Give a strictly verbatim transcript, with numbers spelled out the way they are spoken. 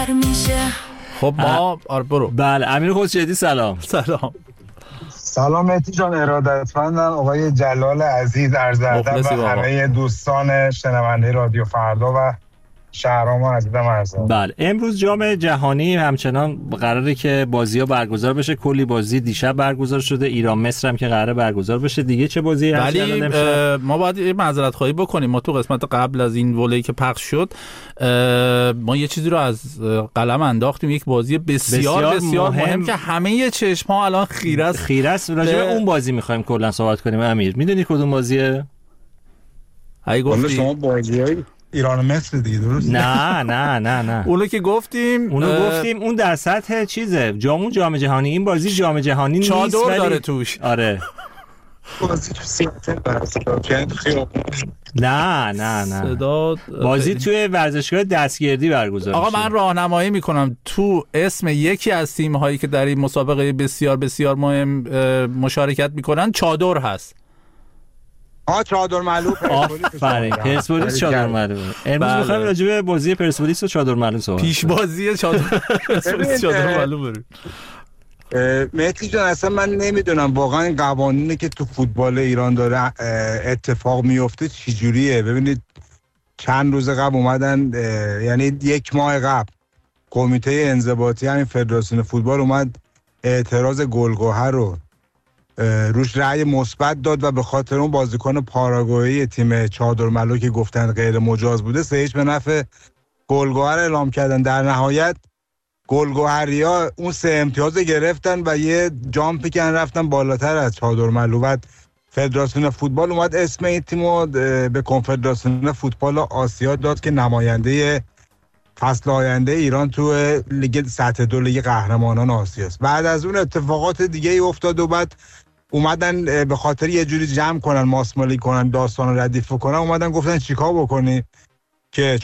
خب ما آره برو. بله امیر خسروی سلام. سلام. سلام مهدی جان، ارادتمندم. آقای جلال عزیز، عرض ادب و همه دوستان شنونده رادیو فردا و شهرام عزیزم عرض ادب. بله امروز جام جهانی همچنان قراره که بازی‌ها برگزار بشه. کلی بازی دیشب برگزار شده، ایران مصر هم که قراره برگزار بشه. دیگه چه بازی هست؟ ولی ما باید یه معذرت خواهی بکنیم. ما تو قسمت قبل از این ولی که پخش شد ما یه چیزی رو از قلم انداختیم، یک بازی بسیار بسیار, بسیار مهم. مهم که همه چشم‌ها الان خیره است. خیره است راجع به اون بازی می‌خوایم کلا صحبت کنیم. امیر میدونی کدوم بازیه؟ ای گفتی شما بازیای ایران مصر دیگه، درست؟ نه نه نه نه اونو که گفتیم اونو اه... گفتیم اون در سطح چیزه، جامون جام جهانی. این بازی جام جهانی نیست، چادر ولی داره توش. آره بازی تو سیاتل برگزار. نه نه نه صدا بازی توی ورزشگاه دستگردی برگزار آقا میشه. من راهنمایی میکنم تو اسم یکی از تیم هایی که در این مسابقه بسیار بسیار مهم مشارکت میکنن چادر هست. آ چادر معلوم آفرین، پرسپولیس چادر معلوم. امروز بله. می‌خوایم راجع به بازی پرسپولیس و چادر معلوم صحبت. پیش بازی چادر پرسپولیس چادر معلوم بریم. مهدی جان اصلا من نمیدونم واقعا این قوانینی که تو فوتبال ایران داره اتفاق میفته چجوریه. ببینید چند روز قبل اومدن، یعنی یک ماه قبل کمیته انضباطی همین فدراسیون فوتبال اومد اعتراض گلگهر رو روش رأی مثبت داد و به خاطر اون بازیکن پاراگوئی تیم چادر ملو که گفتن غیر مجاز بوده سه هیچ به نفع گلگهر اعلام کردن. در نهایت گلگهریا اون سه امتیاز گرفتن و یه جامپی کن رفتن بالاتر از چادر ملو. بعد فدراسیون فوتبال اومد اسم این تیمو به کنفدراسیون فوتبال آسیا داد که نماینده فصل آینده ایران تو لیگ سطح دو لیگ قهرمانان آسیاست. بعد از اون اتفاقات دیگه ای افتاد و بعد اومدن به خاطر یه جوری جمع کنن، ماسمالی کنن، داستان رو ردیف کنن، اومدن گفتن چیکار بکنی که